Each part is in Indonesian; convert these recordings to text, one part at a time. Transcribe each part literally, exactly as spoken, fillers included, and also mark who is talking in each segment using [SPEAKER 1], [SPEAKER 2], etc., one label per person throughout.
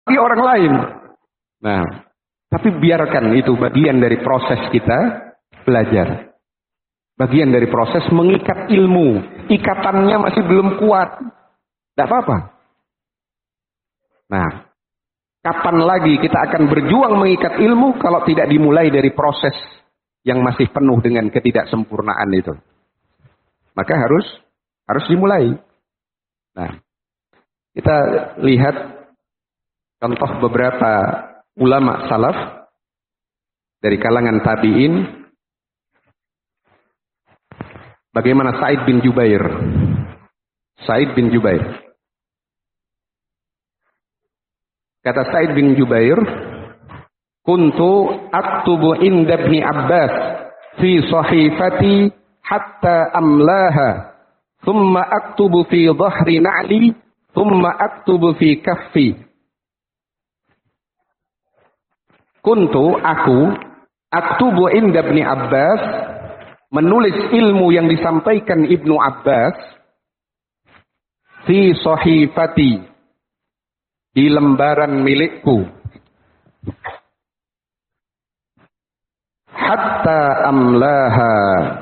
[SPEAKER 1] di orang lain. Nah, tapi biarkan itu bagian dari proses kita belajar. Bagian dari proses mengikat ilmu. Ikatannya masih belum kuat. Tidak apa-apa. Nah, kapan lagi kita akan berjuang mengikat ilmu kalau tidak dimulai dari proses yang masih penuh dengan ketidaksempurnaan itu. Maka harus harus dimulai. Nah, kita lihat contoh beberapa ulama salaf dari kalangan tabi'in. Bagaimana Sa'id bin Jubair? Sa'id bin Jubair. Kata Sa'id bin Jubair, "Kuntu aktubu inda Ibni Abbas fi sahifati hatta amlaha, thumma aktubu fi dhahri na'li, thumma aktubu fi kaffi." Kuntu aku aktubu inda Ibni Abbas, menulis ilmu yang disampaikan Ibnu Abbas fi sahifati, di lembaran milikku, hatta amlaha,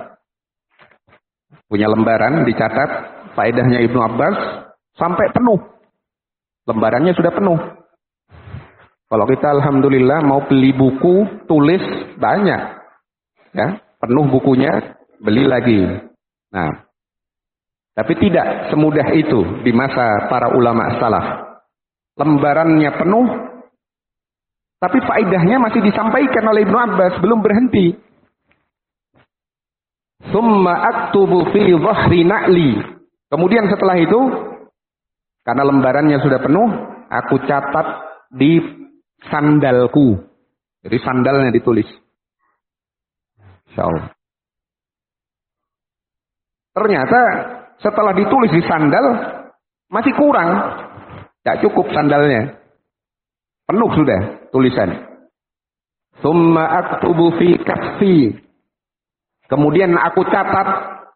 [SPEAKER 1] punya lembaran dicatat faedahnya Ibnu Abbas sampai penuh, lembarannya sudah penuh. Kalau kita alhamdulillah mau beli buku tulis banyak, ya, penuh bukunya, beli lagi. Nah, tapi tidak semudah itu di masa para ulama salaf. Lembarannya penuh, tapi faedahnya masih disampaikan oleh Ibnu Abbas, belum berhenti. Summa aktubu fi dhahri na'li. Kemudian setelah itu, karena lembarannya sudah penuh, aku catat di sandalku. Jadi sandalnya ditulis. Insyaallah. Ternyata setelah ditulis di sandal masih kurang, tidak cukup sandalnya, penuh sudah tulisan. Summa aktubu fi kaffi. Kemudian aku catat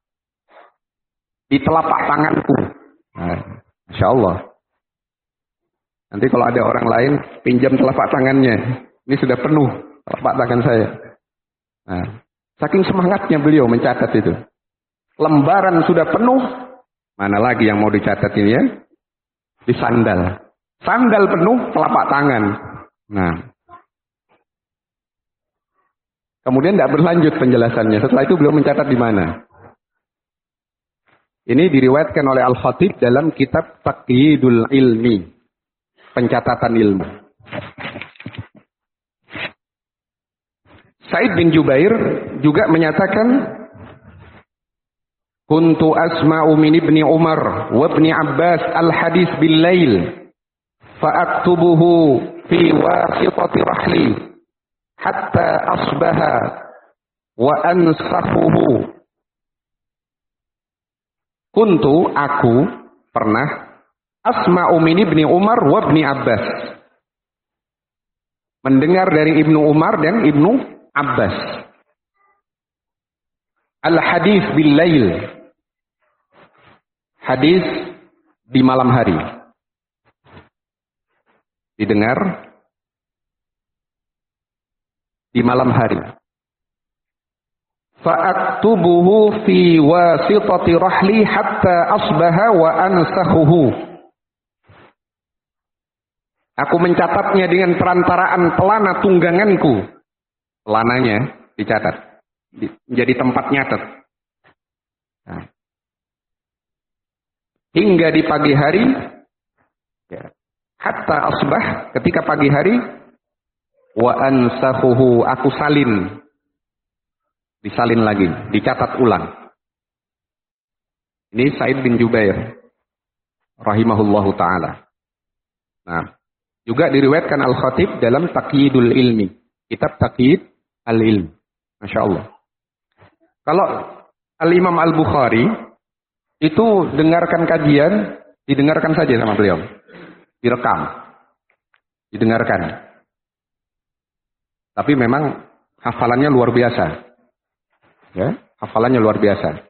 [SPEAKER 1] di telapak tanganku. Nah, Masya Allah. Nanti kalau ada orang lain pinjam telapak tangannya, ini sudah penuh telapak tangan saya. Nah, saking semangatnya beliau mencatat itu. Lembaran sudah penuh, mana lagi yang mau dicatat ini ya? Di sandal. Sandal penuh, telapak tangan. Nah, kemudian tidak berlanjut penjelasannya. Setelah itu beliau mencatat di mana? Ini diriwayatkan oleh Al-Khatib dalam kitab Taqyidul Ilmi, pencatatan ilmu. Sa'id bin Jubair juga menyatakan, kuntu asma'u min ibni Umar wa ibni Abbas al-hadis bil lail fa'aktubuhu fi wasitati rahli hatta asbaha wa ansakhuhu. Kuntu aku pernah asma'u min ibni Umar wa ibni Abbas, mendengar dari Ibnu Umar dan Ibnu Abbas, al-hadis bil lail, hadis di malam hari, didengar di malam hari. Fa'aktubuhu fi wasitati rahli hatta asbaha wa ansakhuhu. Aku mencatatnya dengan perantaraan pelana tungganganku. Pelananya dicatat, menjadi tempat nyatet. Nah, hingga di pagi hari, ya, hatta asbah, ketika pagi hari, wa ansakhuhu, aku salin, disalin lagi, dicatat ulang. Ini Sa'id bin Jubair rahimahullahu ta'ala. Nah, juga diriwayatkan Al-Khatib dalam Taqyidul Ilmi, kitab Taqyid Al-Ilm. Masya Allah. Kalau Al-Imam Al-Bukhari itu dengarkan kajian, didengarkan saja sama beliau, direkam, didengarkan. Tapi memang hafalannya luar biasa, ya, hafalannya luar biasa.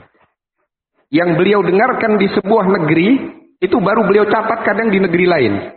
[SPEAKER 1] Yang beliau dengarkan di sebuah negeri, itu baru beliau catat kadang di negeri lain.